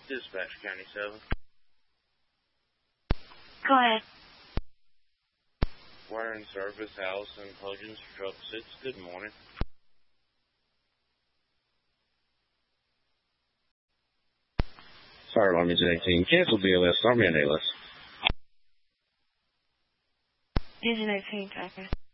Dispatch County 7. Go ahead. Wiring service, Allison Huggins, truck 6. Good morning. Fire alarm is 18. Cancel BLS. Start me an ALS. Engine 18, Tucker.